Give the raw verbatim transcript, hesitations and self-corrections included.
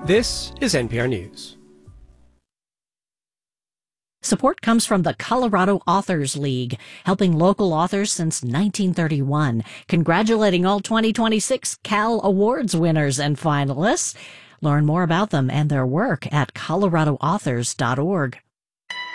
This is N P R News. Support comes from the Colorado Authors League, helping local authors since nineteen thirty-one. Congratulating all twenty twenty-six Cal Awards winners and finalists. Learn more about them and their work at colorado authors dot org.